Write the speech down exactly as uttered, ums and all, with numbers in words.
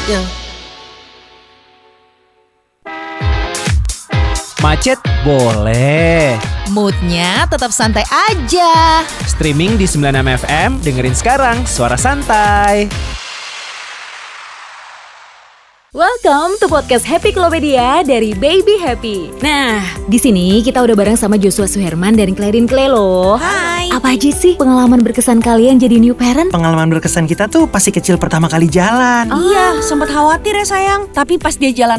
Ya. Macet boleh. Moodnya tetap santai aja. Streaming di sembilan puluh enam F M, dengerin sekarang Suara Santai. Welcome to podcast Happy Klopedia dari Baby Happy. Nah, di sini kita udah bareng sama Joshua Suherman dan Clarin Clay loh. Hai. Apa aja sih pengalaman berkesan kalian jadi new parent? Pengalaman berkesan kita tuh pasti kecil pertama kali jalan. Iya, sempat khawatir ya sayang. Tapi pas dia jalan